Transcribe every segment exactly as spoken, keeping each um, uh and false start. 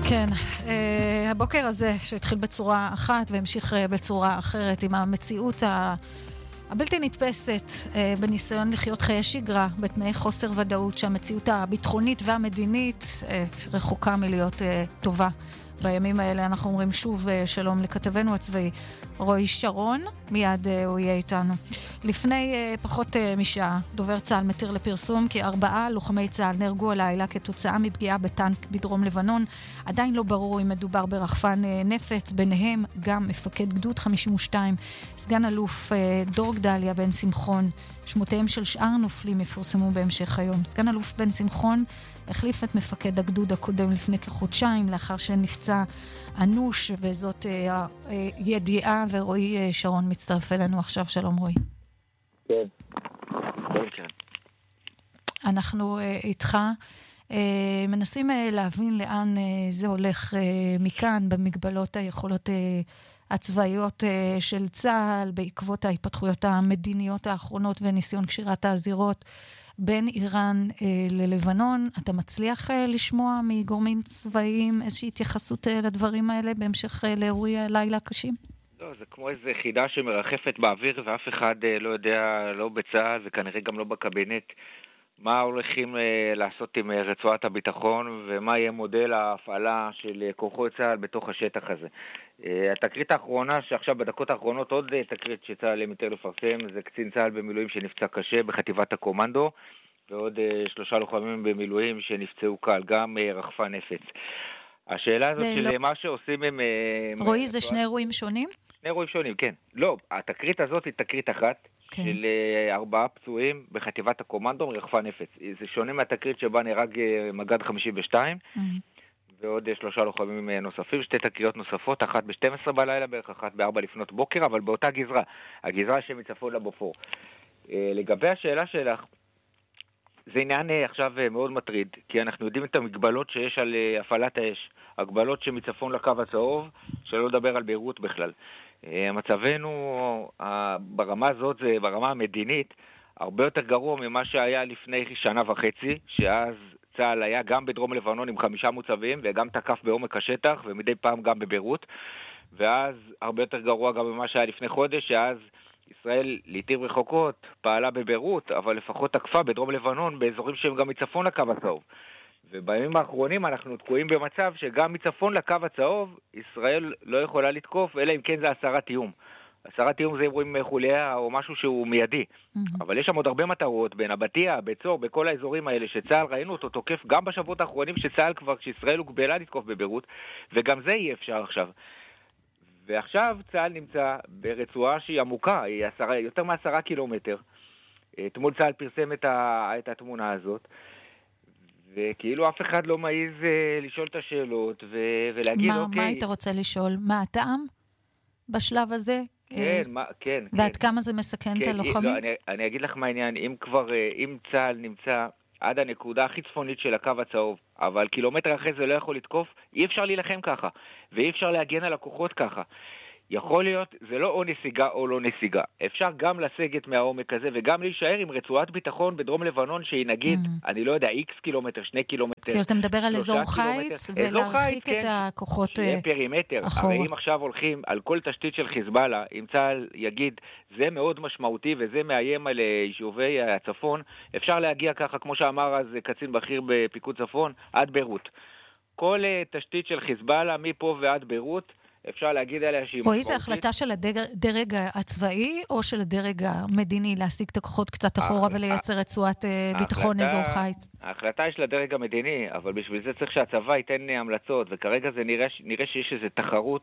כן, uh, הבוקר הזה שהתחיל בצורה אחת והמשיך uh, בצורה אחרת עם המציאות ה... הבלתי נתפסת uh, בניסיון לחיות חיי שגרה בתנאי חוסר ודאות שהמציאות הביטחונית והמדינית uh, רחוקה מלהיות uh, טובה. בימים האלה אנחנו אומרים שוב uh, שלום לכתבנו הצבאי רועי שרון, מיד uh, הוא יהיה איתנו. לפני uh, פחות uh, משעה, דובר צה"ל מתיר לפרסום כי ארבעה לוחמי צה"ל נהרגו הלילה כתוצאה מפגיעה בטנק בדרום לבנון. עדיין לא ברור אם מדובר ברחפן uh, נפץ, ביניהם גם מפקד גדוד חמישים ושתיים, סגן אלוף uh, דור גדליה בן שמחון. שמותיהם של שאר נופלים יפורסמו בהמשך היום. סגן אלוף בן שמחון החליף את מפקד הגדוד הקודם לפני כחודשיים, לאחר שנפצע אנוש, וזאת אה, אה, ידיעה, ורועי אה, שרון מצטרף אלינו עכשיו. שלום רועי. כן. כן. אנחנו אה, איתך. אה, מנסים אה, להבין לאן אה, זה הולך אה, מכאן, במגבלות היכולות אה, הצבאיות אה, של צה"ל, בעקבות ההתפתחויות המדיניות האחרונות וניסיון קשירת הזירות בין איראן אה, ללבנון. אתה מצליח אה, לשמוע מגורמים צבאיים איזושהי התייחסות אה, לדברים האלה בהמשך אה, לאירועי הלילה הקשים? לא, זה כמו איזו חידה שמרחפת באוויר ואף אחד אה, לא יודע, לא בצה"ל וכנראה גם לא בקבינט, מה הולכים אה, לעשות עם אה, רצועת הביטחון ומה יהיה מודל ההפעלה של אה, כוחות צה"ל בתוך השטח הזה. אה, התקרית האחרונה שעכשיו בדקות האחרונות עוד אה, תקרית שצה"ל מתיר לפרסם, זה קצין צה"ל במילואים שנפצע קשה בחטיבת הקומנדו, ועוד אה, שלושה לוחמים במילואים שנפצעו קל, גם אה, רחפן נפץ. השאלה הזאת של לא... מה שעושים עם... רועי, זה שני אירועים שונים? שני אירועים שונים, כן. לא, התקרית הזאת היא תקרית אחת, כן. של ארבעה פצועים בחטיבת הקומנדו מרחפן נפץ. זה שונה מהתקרית שבה נהרג מג"ד חמישים ושתיים, mm-hmm. ועוד שלושה לוחמים נוספים, שתי תקריות נוספות, אחת ב-שתים עשרה בלילה בערך, אחת ב-ארבע לפנות בוקר, אבל באותה גזרה, הגזרה שמצפון לבופור. לגבי השאלה שלך, זה עניין עכשיו מאוד מטריד, כי אנחנו יודעים את המגבלות שיש על הפעלת האש, הגבלות שמצפון לקו הצהוב, שלא לדבר על ביירות בכלל. מצבנו ברמה הזאת, ברמה המדינית, הרבה יותר גרוע ממה שהיה לפני שנה וחצי, שאז צה"ל היה גם בדרום לבנון עם חמישה מוצבים, וגם תקף בעומק השטח, ומדי פעם גם בביירות, ואז הרבה יותר גרוע גם ממה שהיה לפני חודש, שאז ישראל לעתים רחוקות פעלה בביירות, אבל לפחות תקפה בדרום לבנון באזורים שהם גם מצפון לקו הצהוב. ובימים האחרונים אנחנו תקועים במצב שגם מצפון לקו הצהוב ישראל לא יכולה לתקוף, אלא אם כן זה הסרת איום. הסרת איום זה אירועים חוליה או משהו שהוא מיידי. Mm-hmm. אבל יש שם עוד הרבה מטרות, בין הבתיה, בצור, בכל האזורים האלה שצה"ל ראינו אותו תוקף גם בשבועות האחרונים שצה"ל כבר, כשישראל הוגבלה לתקוף בביירות, וגם זה יהיה אפשר עכשיו. ועכשיו צה"ל נמצא ברצועה שהיא עמוקה, היא עשרה, יותר מעשרה קילומטר. אתמול צה"ל פרסם את, ה, את התמונה הזאת, וכאילו אף אחד לא מעיז לשאול את השאלות ו- ולהגיד מה, אוקיי. מה היית רוצה לשאול? מה הטעם בשלב הזה? כן, מה, כן. ועד כן. כמה זה מסכן כן, את הלוחמים? לא, אני, אני אגיד לך מה העניין, אם כבר, אם צה"ל נמצא עד הנקודה הכי צפונית של הקו הצהוב, אבל קילומטר אחרי זה לא יכול לתקוף, אי אפשר להילחם ככה, ואי אפשר להגן על הכוחות ככה. יכול להיות, זה לא או נסיגה או לא נסיגה. אפשר גם לסגת מהעומק הזה, וגם להישאר עם רצועת ביטחון בדרום לבנון, שהיא נגיד, mm. אני לא יודע, איקס קילומטר, שני קילומטר. כאילו, אתה מדבר על אזור חיץ, ולהרחיק את הכוחות אחורה. שיהיה פרימטר. הרי אם עכשיו הולכים על כל תשתית של חיזבאללה, אם צה"ל יגיד, זה מאוד משמעותי, וזה מאיים על יישובי הצפון, אפשר להגיע ככה, כמו שאמר אז קצין בכיר בפיקוד צפון, עד ביירות. כל תשתית של חיזבאללה, מפה ועד ביירות, אפשר להגיד עליה שהיא רועי, זה החלטה של הדרג הצבאי או של הדרג המדיני להשיג את הכוחות קצת אחורה ולייצר רצועת ביטחון אזור חיץ? ההחלטה היא של הדרג המדיני, אבל בשביל זה צריך שהצבא ייתן המלצות, וכרגע זה נראה, נראה שיש איזו תחרות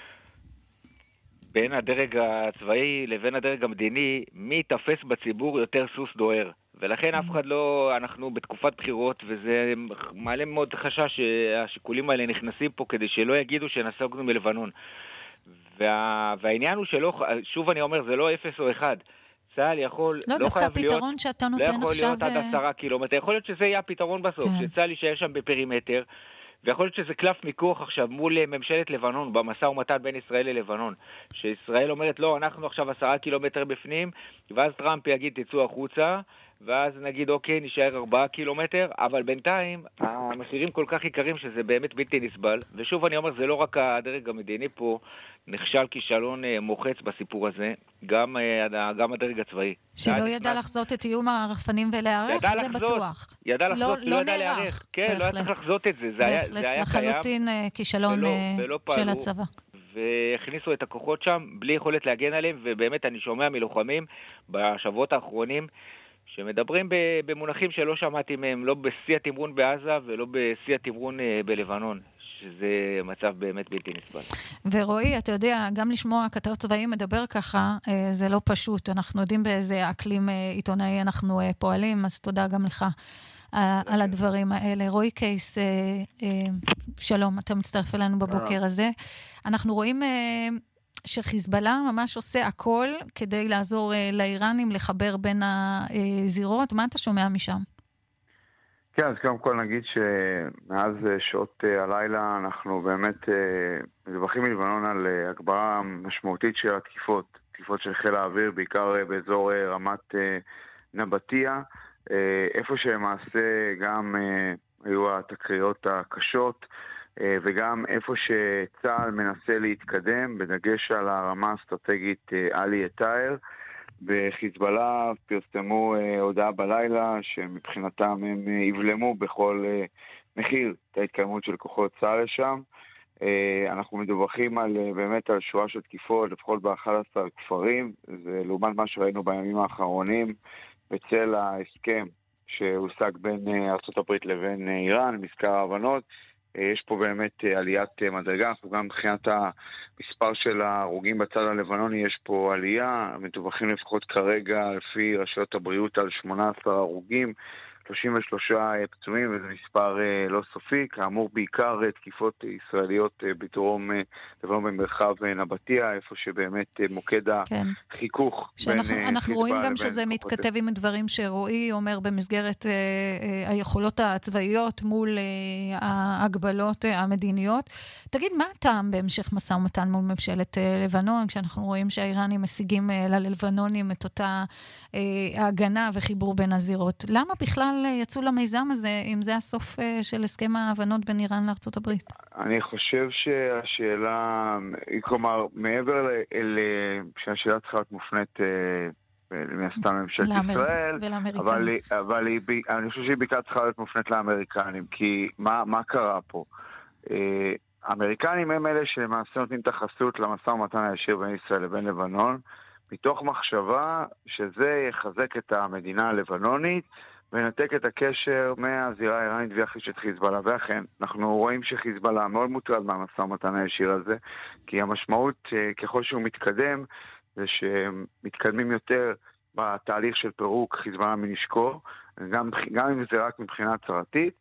בין הדרג הצבאי לבין הדרג המדיני, מי תפס בציבור יותר סוס דוהר. ולכן אף אחד לא, אנחנו בתקופת בחירות, וזה מעלה מאוד חשש שהשיקולים האלה נכנסים פה כדי שלא יגידו שנסוגנו מלבנון. וה, והעניין הוא שלא, שוב אני אומר, זה לא אפס או אחד. צה"ל יכול, לא, לא חייב להיות, שאתה נותן לא יכול עכשיו להיות עד עשרה קילומטר. יכול להיות שזה יהיה הפתרון בסוף, כן. שצה"ל יישאר שם בפרימטר, ויכול להיות שזה קלף מיקוח עכשיו מול ממשלת לבנון, במשא ומתן בין ישראל ללבנון, שישראל אומרת, לא, אנחנו עכשיו עשרה קילומטר בפנים, ואז טראמפ יגיד, תצאו החוצה, ואז נגיד, אוקיי, נשאר ארבעה קילומטר, אבל בינתיים המחירים כל כך יקרים שזה באמת בלתי נסבל, ושוב אני אומר, זה לא רק הדרג המדיני פה, נכשל כישלון מוחץ בסיפור הזה, גם, גם הדרג הצבאי. שלא ידע נכנס... לחזות את איום הרחפנים ולהערך, זה לחזות, בטוח. ידע לחזות, לא, לא, לא ידע להערך. כן, בהחלט. לא היה צריך לחזות את זה, זה היה, זה היה קיים. לחלוטין כישלון ולא, ולא של הצבא. והכניסו את הכוחות שם, בלי יכולת להגן עליהם, ובאמת אני שומע מלוחמים בשבועות האחרונים, שמדברים במונחים שלא שמעתי מהם, לא בשיא התמרון בעזה ולא בשיא התמרון בלבנון, שזה מצב באמת בלתי נסבל. ורועי, אתה יודע, גם לשמוע כתב צבאי מדבר ככה, זה לא פשוט. אנחנו יודעים באיזה אקלים עיתונאי אנחנו פועלים, אז תודה גם לך על הדברים האלה. רועי קייס, שלום, אתה מצטרף אלינו בבוקר הזה. אנחנו רואים שחיזבאללה ממש עושה הכל כדי לעזור לאיראנים לחבר בין הזירות. מה אתה שומע משם? כן, אז קודם כל נגיד שמאז שעות הלילה אנחנו באמת מדווחים מלבנון על הגברה משמעותית של התקיפות, תקיפות של חיל האוויר, בעיקר באזור רמת נבטיה, איפה שלמעשה גם היו התקריות הקשות, וגם איפה שצה"ל מנסה להתקדם, בדגש על הרמה האסטרטגית עלי אתאר. בחיזבאללה פרסמו הודעה בלילה שמבחינתם הם יבלמו בכל מחיר את ההתקדמות של כוחות צה"ל לשם. אנחנו מדווחים על, באמת על שורה של תקיפות, לפחות ב-אחד עשר כפרים, זה לעומת מה שראינו בימים האחרונים, בצל ההסכם שהושג בין ארצות הברית לבין איראן, מזכר ההבנות. יש פה באמת עליית מדרגה, אנחנו גם מבחינת המספר של ההרוגים בצד הלבנוני, יש פה עלייה, מדווחים לפחות כרגע לפי רשויות הבריאות על שמונה עשר הרוגים, שלושים ושלושה פצועים, וזה מספר לא סופי, כאמור בעיקר תקיפות ישראליות בדרום לבנון במרחב נבטיה, איפה שבאמת מוקד כן. החיכוך בין חיזבאללה. אנחנו רואים גם שזה מתכתב עם דברים שרועי אומר במסגרת אה, היכולות הצבאיות מול אה, ההגבלות אה, המדיניות. תגיד, מה הטעם בהמשך משא ומתן מול ממשלת אה, לבנון, כשאנחנו רואים שהאיראנים משיגים אה, ללבנונים את אותה אה, ההגנה וחיבור בין הזירות? למה בכלל יצאו למיזם הזה, אם זה הסוף של הסכם ההבנות בין איראן לארצות הברית? אני חושב שהשאלה, כלומר, מעבר ל... שהשאלה צריכה להיות מופנית למסתם ממשלת ישראל, אבל, אבל היא, אני חושב שהיא בעיקר צריכה להיות מופנית לאמריקנים, כי מה, מה קרה פה? האמריקנים הם אלה שלמעשה נותנים את החסות למשא ומתן הישיר בין ישראל לבין לבנון, מתוך מחשבה שזה יחזק את המדינה הלבנונית, ונתק את הקשר מהזירה האיראנית ויחיש את חיזבאללה. ואכן, אנחנו רואים שחיזבאללה מאוד מוטרד מהמשא ומתן הישיר הזה, כי המשמעות, ככל שהוא מתקדם, זה שמתקדמים יותר בתהליך של פירוק חיזבאללה מנשקו, גם, גם אם זה רק מבחינה הצהרתית,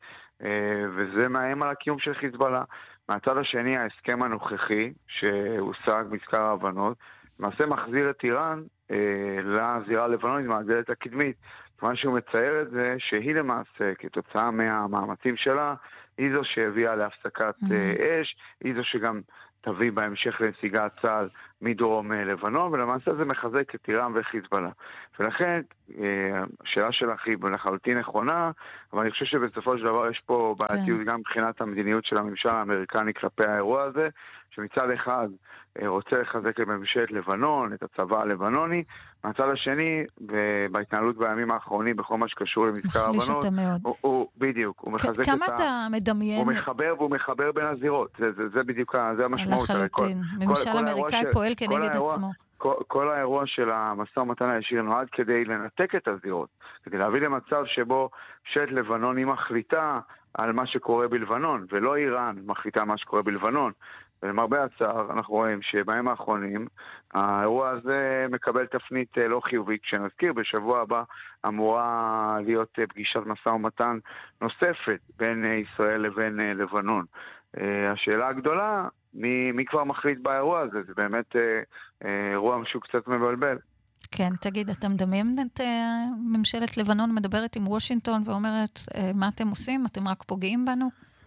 וזה מאיים על הקיום של חיזבאללה. מהצד השני, ההסכם הנוכחי, שהושג מזכר ההבנות, למעשה מחזיר את איראן לזירה הלבנונית מהדלת הקדמית. מה שהוא מצייר את זה, שהיא למעשה, כתוצאה מהמאמצים שלה, היא זו שהביאה להפסקת mm-hmm. אש, היא זו שגם תביא בהמשך לנסיגת צה"ל מדרום לבנון, ולמעשה זה מחזק את איראן וחיזבאללה. ולכן, השאלה שלך היא לחלוטין נכונה, אבל אני חושב שבסופו של דבר יש פה בעייתיות כן. גם מבחינת המדיניות של הממשל האמריקני כלפי האירוע הזה, שמצד אחד רוצה לחזק את ממשלת לבנון, את הצבא הלבנוני, מהצד השני, בהתנהלות בימים האחרונים, בכל מה שקשור למזכר הבנות, הוא, הוא, בדיוק, הוא מחזק את ה... כמה אתה מדמיין? הוא מחבר, והוא מחבר בין הזירות, זה, זה, זה בדיוק, זה המשמעות. לחלוטין, ממשל אמריקאי פועל כנגד עצמו. כל, כל האירוע של המשא ומתן הישיר נועד כדי לנתק את הזירות, כדי להביא למצב שבו ממשלת לבנון היא מחליטה על מה שקורה בלבנון, ולא איראן מחליטה מה שקורה בלבנון. ולמרבה הצער, אנחנו רואים שבימים האחרונים, האירוע הזה מקבל תפנית לא חיובית. כשנזכיר, בשבוע הבא אמורה להיות פגישת משא ומתן נוספת בין ישראל לבין לבנון. השאלה הגדולה, מי, מי כבר מחליט באירוע הזה? זה באמת אירוע משהו קצת מבלבל. כן, תגיד, אתה מדמיין את ממשלת לבנון מדברת עם וושינגטון ואומרת, מה אתם עושים? אתם רק פוגעים בנו?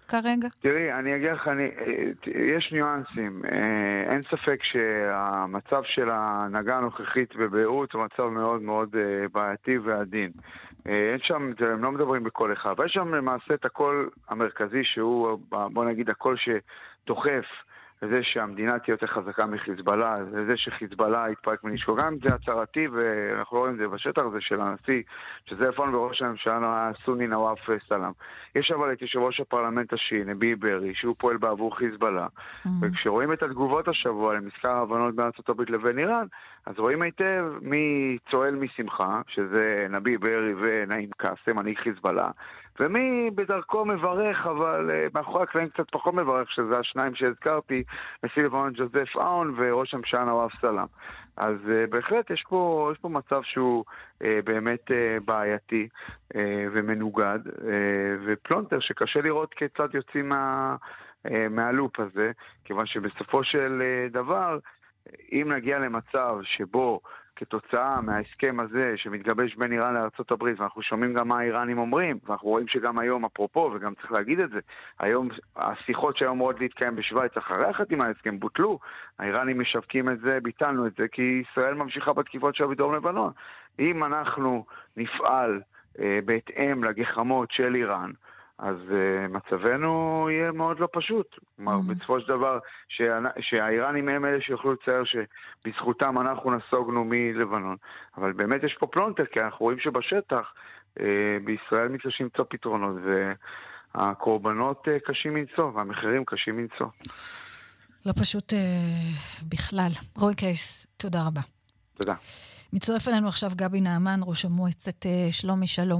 כרגע? תראי, אני אגיד לך, אני, יש ניואנסים. אין ספק שהמצב של ההנהגה הנוכחית בביירות הוא מצב מאוד מאוד בעייתי ועדין. אין שם, הם לא מדברים בכל אחד, אבל יש שם למעשה את הקול המרכזי שהוא, בוא נגיד, הקול שדוחף לזה שהמדינה תהיה יותר חזקה מחיזבאללה, לזה שחיזבאללה יתפרק מנשקו. גם זה הצהרתי, ואנחנו רואים את זה בשטח, זה של הנשיא, שזה אפון בראש הממשלה סוני נואף סלאם. יש אבל את יושב ראש הפרלמנט השיעי, נבי ברי, שהוא פועל בעבור חיזבאללה. Mm-hmm. וכשרואים את התגובות השבוע למזכר ההבנות בארצות הברית לבין איראן, אז רואים היטב מי צועל משמחה, שזה נבי ברי ונעים קאסם, מנהיג חיזבאללה, ומי בדרכו מברך, אבל uh, מאחורי הקלעים קצת פחות מברך, שזה השניים שהזכרתי, נשיא לבנון ג'וזף אאון וראש הממשלה נואף סלאם. אז uh, בהחלט יש פה, יש פה מצב שהוא uh, באמת uh, בעייתי uh, ומנוגד, uh, ופלונטר שקשה לראות כיצד יוצאים מה, uh, מהלופ הזה, כיוון שבסופו של uh, דבר, אם נגיע למצב שבו כתוצאה מההסכם הזה שמתגבש בין איראן לארצות הברית, ואנחנו שומעים גם מה האיראנים אומרים, ואנחנו רואים שגם היום, אפרופו, וגם צריך להגיד את זה, היום השיחות שהיום אמורות להתקיים בשוויץ אחרי החתימה ההסכם בוטלו, האיראנים משווקים את זה, ביטלנו את זה, כי ישראל ממשיכה בתקיפות שלה בדרום לבנון. אם אנחנו נפעל אה, בהתאם לגחמות של איראן, אז uh, מצבנו יהיה מאוד לא פשוט. כלומר, mm-hmm. בסופו של דבר, שה- שהאיראנים הם אלה שיוכלו לצייר שבזכותם אנחנו נסוגנו מלבנון. אבל באמת יש פה פלונטר, כי אנחנו רואים שבשטח uh, בישראל מתקשים למצוא פתרונות, והקורבנות uh, קשים מנשוא, והמחירים קשים מנשוא. לא פשוט uh, בכלל. רוי קייס, תודה רבה. תודה. מצטרף אלינו עכשיו גבי נעמן, ראש המועצת uh, שלומי, שלום.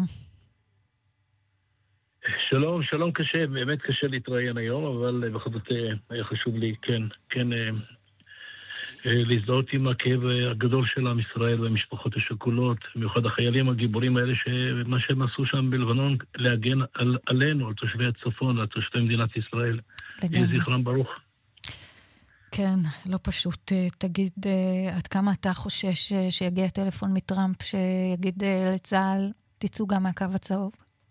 שלום, שלום קשה, באמת קשה להתראיין היום, אבל בכל זאת היה חשוב לי, כן, כן, להזדהות עם הכאב הגדול של עם ישראל והמשפחות השכולות, במיוחד החיילים הגיבורים האלה, שמה שהם עשו שם בלבנון, להגן על, עלינו, על תושבי הצפון, על תושבי מדינת ישראל. יהיה זכרם ברוך. כן, לא פשוט. תגיד, עד כמה אתה חושש שיגיע טלפון מטראמפ, שיגיד לצה"ל, תצאו גם מהקו הצהוב?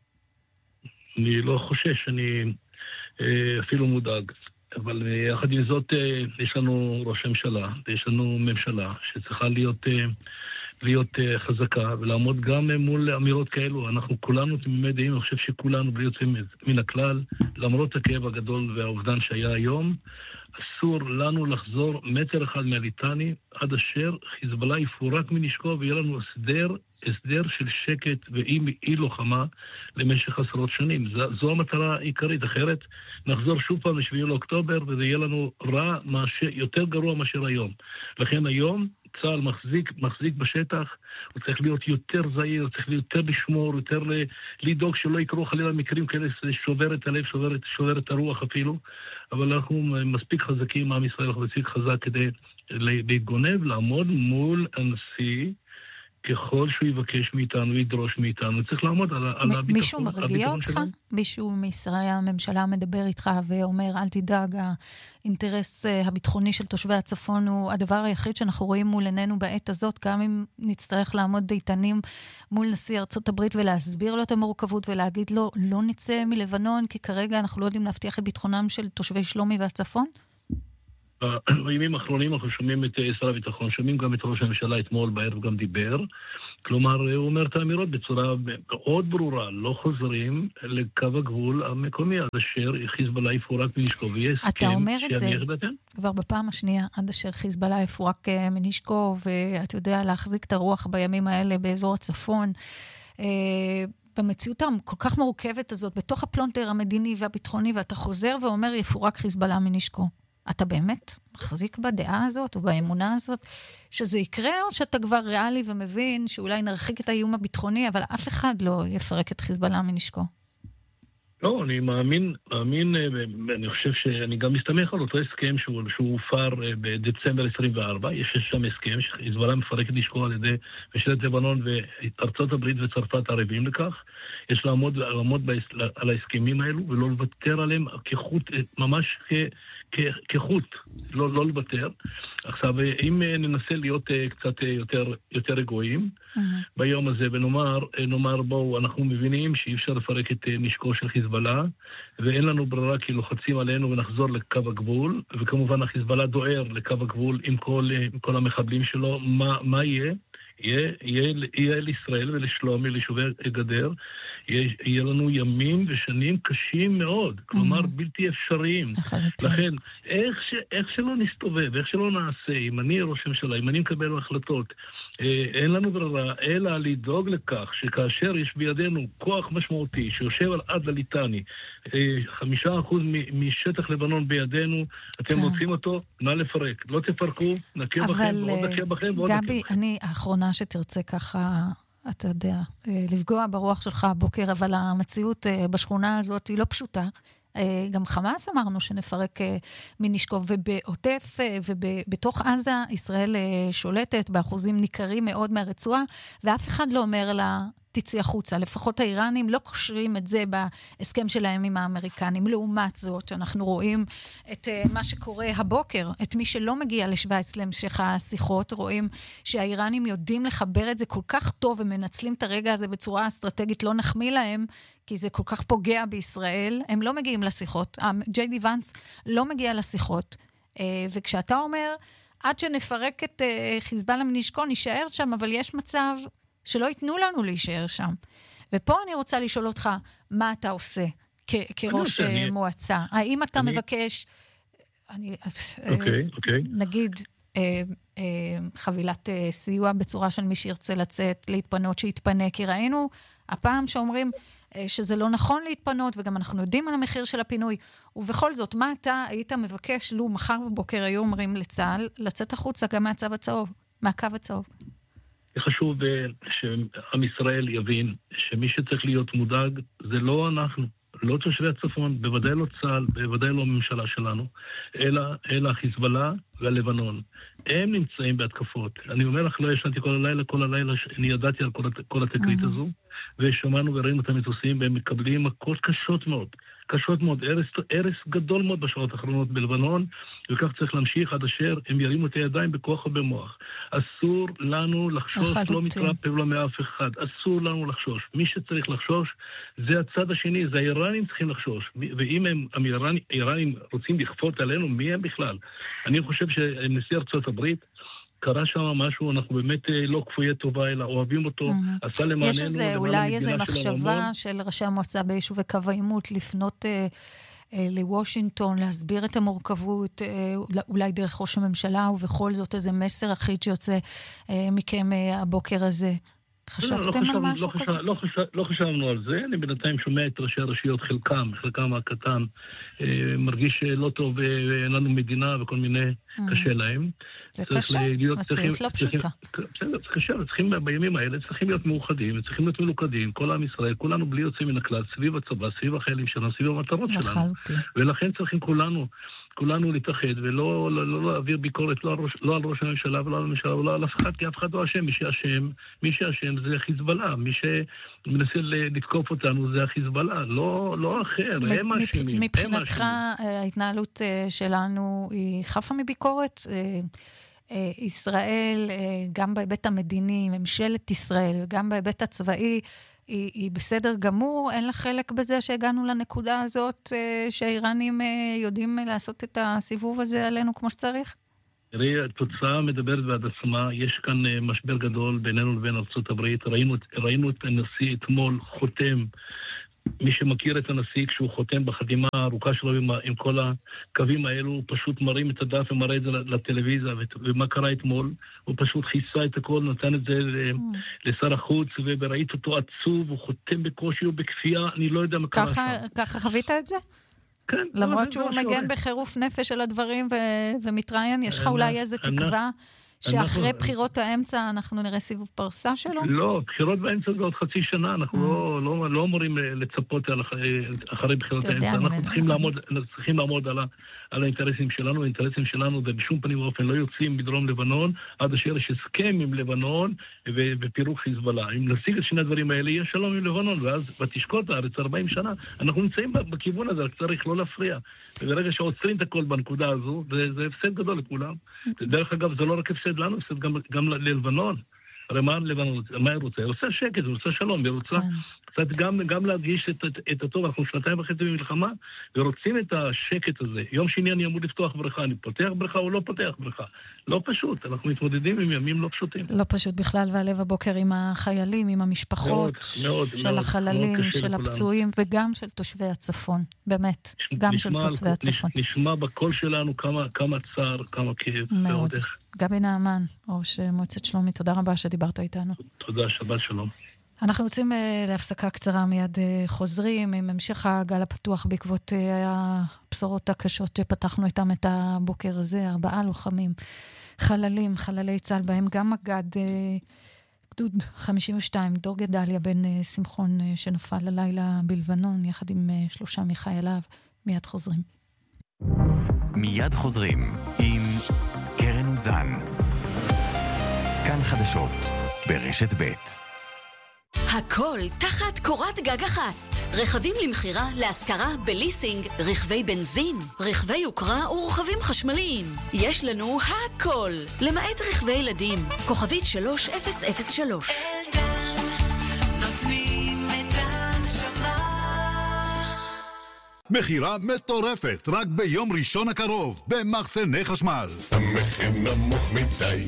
אני לא חושש, אני אפילו מודאג. אבל יחד עם זאת, יש לנו ראש ממשלה, ויש לנו ממשלה שצריכה להיות, להיות חזקה, ולעמוד גם מול אמירות כאלו. אנחנו כולנו תמימי דעים, אני חושב שכולנו בלי יוצאים מן הכלל, למרות הכאב הגדול והאובדן שהיה היום, אסור לנו לחזור מטר אחד מהליטני, עד אשר חיזבאללה יפורק מנשקו, ויהיה לנו הסדר, הסדר של שקט ואי לוחמה למשך עשרות שנים. זו, זו המטרה העיקרית, אחרת נחזור שוב פעם לשביעי לאוקטובר, וזה יהיה לנו רע, מאשר, יותר גרוע מאשר היום. לכן היום צה"ל מחזיק, מחזיק בשטח, הוא צריך להיות יותר זהיר, הוא צריך יותר לשמור, יותר לדאוג שלא יקרו חלילה מקרים כאלה, שובר את הלב, שובר את, שובר את הרוח אפילו, אבל אנחנו מספיק חזקים, עם ישראל אנחנו מספיק חזק כדי להתגונב, לעמוד מול הנשיא, ככל שהוא יבקש מאיתנו, ידרוש מאיתנו, צריך לעמוד על, על הביטחון. מישהו מרגיע אותך? שלנו? מישהו מישראל הממשלה מדבר איתך ואומר, אל תדאג, האינטרס הביטחוני של תושבי הצפון הוא הדבר היחיד שאנחנו רואים מול עינינו בעת הזאת, גם אם נצטרך לעמוד איתנים מול נשיא ארצות הברית ולהסביר לו את המורכבות ולהגיד לו, לא נצא מלבנון, כי כרגע אנחנו לא יודעים להבטיח את ביטחונם של תושבי שלומי והצפון? בימים האחרונים אנחנו שומעים את שר הביטחון, שומעים גם את ראש הממשלה אתמול בערב גם דיבר, כלומר הוא אומר את האמירות בצורה מאוד ברורה, לא חוזרים לקו הגבול המקומי, עד אשר חיזבאללה יפורק מנשקו, ויהיה הסכם. אתה אומר את זה כבר בפעם השנייה, עד אשר חיזבאללה יפורק מנשקו, ואתה יודע להחזיק את הרוח בימים האלה באזור הצפון, במציאות כל כך מורכבת הזאת, בתוך הפלונטר המדיני והביטחוני, ואתה חוזר ואומר יפורק חיזבאללה מנשקו. אתה באמת מחזיק בדעה הזאת או באמונה הזאת שזה יקרה, או שאתה כבר ריאלי ומבין שאולי נרחיק את האיום הביטחוני, אבל אף אחד לא יפרק את חיזבאללה מנשקו? לא, אני מאמין, מאמין, אני חושב שאני גם מסתמך על אותו הסכם שהוא, שהוא הופר בדצמבר עשרים וארבע, יש שם הסכם שחיזבאללה מפרק את נשקו על ידי ממשלת לבנון וארצות הברית וצרפת ערבים לכך, יש לעמוד, לעמוד על ההסכמים האלו ולא לוותר עליהם כחוט, ממש כ... כחוט, לא, לא לוותר. עכשיו, אם ננסה להיות קצת יותר, יותר אגואים, mm-hmm. ביום הזה, ונאמר, נאמר, בואו, אנחנו מבינים שאי אפשר לפרק את נשקו של חיזבאללה, החיזבאללה, ואין לנו ברירה כי לוחצים עלינו ונחזור לקו הגבול, וכמובן החיזבאללה דואר לקו הגבול עם כל, עם כל המחבלים שלו. מה, מה יהיה? יהיה, יהיה, יהיה לישראל ולשלומי, ליישובי הגדר, יהיה, יהיה לנו ימים ושנים קשים מאוד, כלומר mm-hmm. בלתי אפשריים. לכן, איך, ש, איך שלא נסתובב, איך שלא נעשה, אם אני ראש הממשלה, אם אני מקבל החלטות, אה, אין לנו ברירה, אלא לדאוג לכך שכאשר יש בידינו כוח משמעותי שיושב על עד לליטני, אה, חמישה אחוז מ, משטח לבנון בידינו, אתם רוצים אותו, נא לפרק. לא תפרקו, נכיר בכם, ועוד נכיר בכם, ועוד נכיר בכם. גבי, אני האחרונה שתרצה ככה, אתה יודע, לפגוע ברוח שלך הבוקר, אבל המציאות בשכונה הזאת היא לא פשוטה. גם חמאס אמרנו שנפרק מנשקוב, ובעוטף ובתוך עזה ישראל שולטת באחוזים ניכרים מאוד מהרצועה, ואף אחד לא אומר לה, תצאי החוצה. לפחות האיראנים לא קושרים את זה בהסכם שלהם עם האמריקנים. לעומת זאת, אנחנו רואים את uh, מה שקורה הבוקר, את מי שלא מגיע לשוויץ להמשך השיחות, רואים שהאיראנים יודעים לחבר את זה כל כך טוב, ומנצלים את הרגע הזה בצורה אסטרטגית, לא נחמיא להם, כי זה כל כך פוגע בישראל. הם לא מגיעים לשיחות. ג'יי די ונס לא מגיע לשיחות. Uh, וכשאתה אומר, עד שנפרק את uh, חיזבאללה מנשקו, נשאר שם, אבל יש מצב שלא ייתנו לנו להישאר שם. ופה אני רוצה לשאול אותך, מה אתה עושה כ- כראש אני, מועצה? האם אתה אני... מבקש, אני, אוקיי, אוקיי. נגיד, אה, אה, חבילת אה, סיוע בצורה של מי שירצה לצאת, להתפנות, שיתפנה, כי ראינו הפעם שאומרים אה, שזה לא נכון להתפנות, וגם אנחנו יודעים על המחיר של הפינוי, ובכל זאת, מה אתה היית מבקש, לו מחר בבוקר היו אומרים לצה"ל, לצאת החוצה גם מהצו הצהוב, מהקו הצהוב? חשוב שעם ישראל יבין שמי שצריך להיות מודאג זה לא אנחנו, לא תושבי הצפון, בוודאי לא צה"ל, בוודאי לא הממשלה שלנו, אלא, אלא חיזבאללה והלבנון. הם נמצאים בהתקפות. אני אומר לך, לא ישנתי כל הלילה, כל הלילה, אני ידעתי על כל, כל התקרית mm-hmm. הזו, ושמענו וראינו את המטוסים, והם מקבלים מכות קשות מאוד. קשות מאוד, ארס, ארס גדול מאוד בשעות האחרונות בלבנון, וכך צריך להמשיך עד אשר הם ירימו את הידיים בכוח ובמוח. אסור לנו לחשוש, לא מתרפב לא מאף אחד, אסור לנו לחשוש. מי שצריך לחשוש זה הצד השני, זה האיראנים צריכים לחשוש. ואם הם, האיראנים, האיראנים רוצים לכפות עלינו, מי הם בכלל? אני חושב שנשיא ארצות הברית, קרה שם משהו, אנחנו באמת לא כפויי טובה, אלא אוהבים אותו, עשה למעננו. יש איזה, אולי איזה מחשבה של ראשי המועצה ביישובי קו העימות, לפנות אה, אה, לוושינגטון, להסביר את המורכבות, אה, אולי דרך ראש הממשלה, ובכל זאת איזה מסר אחיד שיוצא אה, מכם אה, הבוקר הזה. חשבתם לא, לא על משהו לא כזה? לא, חשב, לא חשבנו על זה, אני בינתיים שומע את ראשי הרשויות, חלקם, חלקם הקטן, אה, מרגיש לא טוב, ואין לנו מדינה וכל מיני, mm. קשה להם. זה קשה, מציאות לא פשוטה. בסדר, זה קשה, צריכים בימים האלה, צריכים להיות מאוחדים, צריכים להיות מלוכדים, כל עם ישראל, כולנו בלי יוצאים מן הכלל, סביב הצבא, סביב החיילים שלנו, סביב המטרות שלנו. ולכן צריכים כולנו, כולנו להתאחד, ולא לא, לא, לא להעביר ביקורת לא על, ראש, לא על ראש הממשלה ולא על הממשלה, ולא על אף אחד, כי אף אחד לא אשם. מי שאשם, מי שאשם זה חיזבאללה, מי שמנסה לתקוף אותנו זה החיזבאללה, לא, לא אחר, מ- הם אשמים. מבחינתך ההתנהלות שלנו היא חפה מביקורת? ישראל, גם בהיבט המדיני, ממשלת ישראל, גם בהיבט הצבאי, היא, היא בסדר גמור, אין לה חלק בזה שהגענו לנקודה הזאת, שהאיראנים יודעים לעשות את הסיבוב הזה עלינו כמו שצריך? תראי, התוצאה מדברת בעד עצמה, יש כאן משבר גדול בינינו לבין ארצות הברית, ראינו, ראינו את הנשיא אתמול חותם, מי שמכיר את הנשיא כשהוא חותם בחתימה הארוכה שלו עם, עם כל הקווים האלו, הוא פשוט מרים את הדף ומראה את זה לטלוויזיה, ומה קרה אתמול? הוא פשוט חיסה את הכל, נתן את זה mm. לשר החוץ, וראית אותו עצוב, הוא חותם בקושי ובכפייה, אני לא יודע מה קרה שם. ככה חווית את זה? כן. למרות שהוא מגן בחירוף נפש על הדברים ו- ומתראיין, יש לך אולי איזה תקווה שאחרי בחירות האמצע אנחנו נראה סיבוב פרסה שלו? לא, בחירות באמצע זה עוד חצי שנה, אנחנו לא אמורים לצפות אחרי בחירות האמצע, אנחנו צריכים לעמוד על על האינטרסים שלנו, האינטרסים שלנו, ובשום פנים ואופן לא יוצאים בדרום לבנון, עד אשר יש הסכם עם לבנון ופירוק חיזבאללה. אם נשיג את שני הדברים האלה, יהיה שלום עם לבנון, ואז בתשקוט הארץ ארבעים שנה, אנחנו נמצאים בכיוון הזה, צריך לא להפריע. וברגע שעוצרים את הכל בנקודה הזו, זה, זה הפסד גדול לכולם. דרך אגב, זה לא רק הפסד לנו, הפסד גם, גם ללבנון. הרי מה לבנון, מה היא רוצה? היא רוצה שקט, היא רוצה שלום, היא רוצה קצת גם, גם להרגיש את, את, את הטוב. אנחנו שנתיים וחצי במלחמה, ורוצים את השקט הזה. יום שני אני אמור לפתוח בריכה, אני פותח בריכה או לא פותח בריכה. לא פשוט, אנחנו מתמודדים עם ימים לא פשוטים. לא פשוט בכלל, והלב הבוקר עם החיילים, עם המשפחות, מאוד, מאוד, של מאוד, החללים, מאוד של לכולם. הפצועים, וגם של תושבי הצפון, באמת, גם נשמע, של תושבי הצפון. נשמע בקול שלנו כמה, כמה צער, כמה כאב. מאוד. גבי נעמן, ראש מועצת שלומי, תודה רבה שדיברת איתנו. תודה, שבת שלום. אנחנו יוצאים להפסקה קצרה, מיד חוזרים עם המשך הגל הפתוח בעקבות הבשורות הקשות שפתחנו איתם את הבוקר הזה, ארבעה לוחמים, חללים, חללי צה"ל, בהם גם מגד גדוד חמישים ושתיים, דור גדליה בן שמחון שנפל הלילה בלבנון, יחד עם שלושה מחייליו. מיד חוזרים. מיד חוזרים עם קרן אוזן. כאן חדשות ברשת ב'. הכל תחת קורת גג אחת. רכבים למחירה, להשכרה, בליסינג, רכבי בנזין, רכבי יוקרה ורכבים חשמליים. יש לנו הכל, למעט רכבי ילדים. כוכבית שלוש אפס אפס שלוש. אלדן, נותנים את הנשמה. מחירה מטורפת, רק ביום ראשון הקרוב, במחסני חשמל. המחיר נמוך מדי,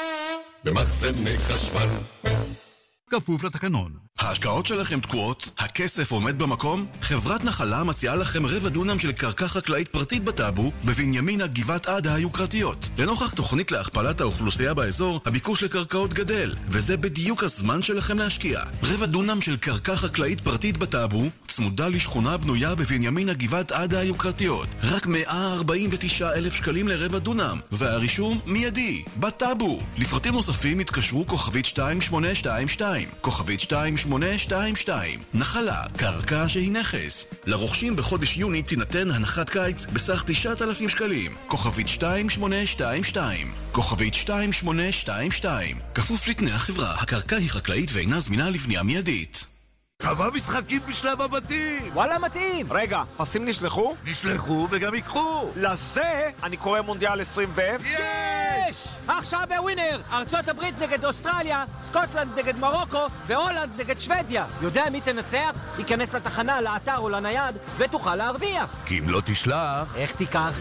במחסני חשמל. כפוף לתקנון. ההשקעות שלכם תקועות? הכסף עומד במקום? חברת נחלה מציעה לכם רבע דונם של קרקע חקלאית פרטית בטאבו, בבנימינה גבעת עדה היוקרתיות. לנוכח תוכנית להכפלת האוכלוסייה באזור, הביקוש לקרקעות גדל, וזה בדיוק הזמן שלכם להשקיע. רבע דונם של קרקע חקלאית פרטית בטאבו, צמודה לשכונה בנויה בבנימינה גבעת עדה היוקרתיות. רק מאה ארבעים ותשעה אלף שקלים לרבע דונם, והרישום מיידי, בטאבו. לפרטים נוספים התקשרו כוכבית שתיים שמונה שתיים שתיים, כוכבית שתיים שמונה שתיים שתיים. נחלה, קרקע שהיא נכס. לרוכשים בחודש יוני תינתן הנחת קיץ בסך תשעת אלפים שקלים. כוכבית שתיים שמונה שתיים שתיים, כוכבית שתיים שמונה שתיים שתיים. כפוף לתנאי החברה, הקרקע היא חקלאית ואינה זמינה לבנייה מיידית. כמה משחקים בשלב הבתים? וואלה מתאים. רגע, פסים נשלחו? נשלחו וגם יקחו. לזה אני קורא מונדיאל עשרים ו... יש! עכשיו בווינר! ארצות הברית נגד אוסטרליה, סקוטלנד נגד מרוקו והולנד נגד שוודיה. יודע מי תנצח? ייכנס לתחנה, לאתר או לנייד ותוכל להרוויח. כי אם לא תשלח... איך תיקח?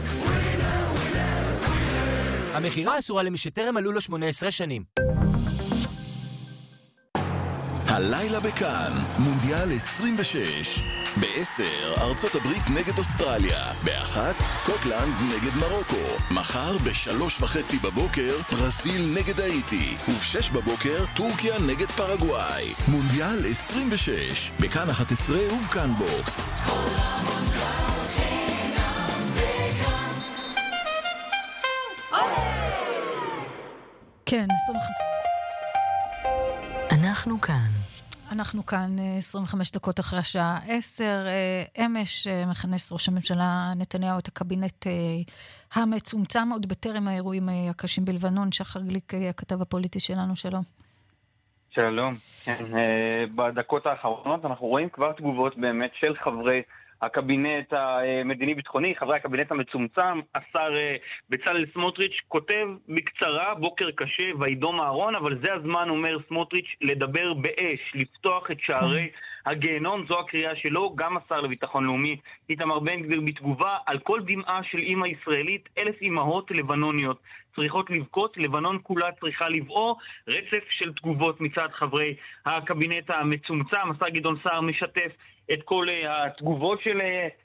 המחירה אסורה למי שטרם מלאו לו שמונה עשרה שנים. הלילה בכאן, מונדיאל עשרים ושש. בעשר, ארצות הברית נגד אוסטרליה. באחת, סקוטלנד נגד מרוקו. מחר בשלוש וחצי בבוקר, ברזיל נגד האיטי. ובשש בבוקר, טורקיה נגד פרגוואי. מונדיאל עשרים ושש. בכאן אחת עשרה ובכאן בוקס. כן, עשרים וחמש. אנחנו כאן. אנחנו כאן עשרים וחמש דקות אחרי השעה עשר. אמש מכנס ראש הממשלה נתניהו את הקבינט המצומצם עוד בטרם האירועים הקשים בלבנון. שחר גליק, הכתב הפוליטי שלנו, שלום. שלום. כן, בדקות האחרונות אנחנו רואים כבר תגובות באמת של חברי הקבינט המדיני-ביטחוני, חברי הקבינט המצומצם. השר בצלאל סמוטריץ' כותב בקצרה, בוקר קשה וידום אהרון, אבל זה הזמן, אומר סמוטריץ', לדבר באש, לפתוח את שערי הגיהנום. זו הקריאה שלו. גם השר לביטחון לאומי איתמר בן גביר בתגובה, על כל דמעה של אמא ישראלית, אלף אמהות לבנוניות צריכות לבכות, לבנון כולה צריכה לבעור. רצף של תגובות מצד חברי הקבינט המצומצם. השר גדעון סער משתף את כל התגובות של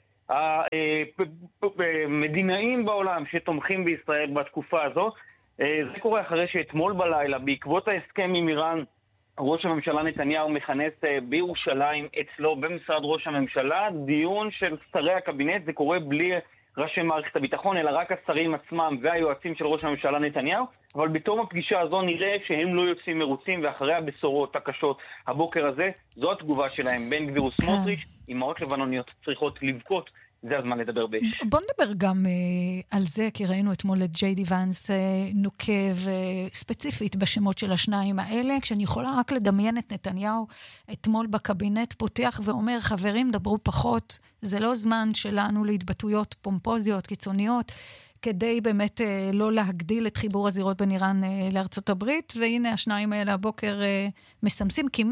המדינאים בעולם שתומכים בישראל בתקופה הזו. זה קורה אחרי שאתמול בלילה, בעקבות ההסכם עם איראן, ראש הממשלה נתניהו מכנס בירושלים אצלו במשרד ראש הממשלה דיון של שרי הקבינט. זה קורה בלי ראשי מערכת הביטחון, אלא רק השרים עצמם והיועצים של ראש הממשלה נתניהו. אבל בתום הפגישה הזו נראה שהם לא יוצאים מרוצים, ואחרי הבשורות הקשות הבוקר הזה, זו התגובה שלהם. בן גביר וסמוטריץ', אמהות לבנוניות צריכות לבכות. זה הזמן לדבר באש. בוא נדבר גם uh, על זה, כי ראינו אתמול את ג'יי די ואנס uh, נוקב uh, ספציפית בשמות של השניים האלה, כשאני יכולה רק לדמיין את נתניהו אתמול בקבינט פותח ואומר, חברים, דברו פחות, זה לא זמן שלנו להתבטאויות פומפוזיות, קיצוניות, כדי באמת uh, לא להגדיל את חיבור הזירות בין איראן uh, לארצות הברית, והנה השניים האלה הבוקר uh, מסמסים, כי מה?